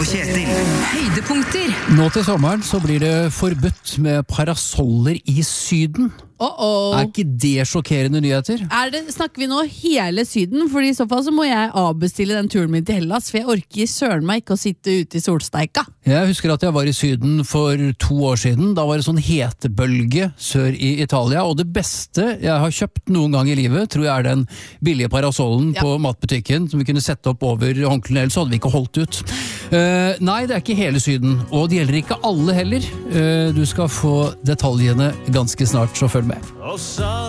Kjetil. Høydepunkter. Nå til sommeren så blir det forbudt med parasoller i Syden. Er ikke det sjokkerende nyheter? Snakker vi nå hele Syden? For i så fall så må jeg avbestille den turen min til Hellas, for jeg orker søren meg ikke å sitte ute i solsteika. Jeg husker at jeg var i Syden for 2 år siden. Da var det sånn hetebølge sør i Italia, og det beste jeg har kjøpt noen gang i livet, tror jeg er den billige parasollen på matbutikken, som vi kunne sette opp over håndklærne, ellers hadde vi ikke holdt ut. Nei, det er ikke hele Syden, og det gjelder ikke alle heller. Du skal få detaljene ganske snart, så følg med.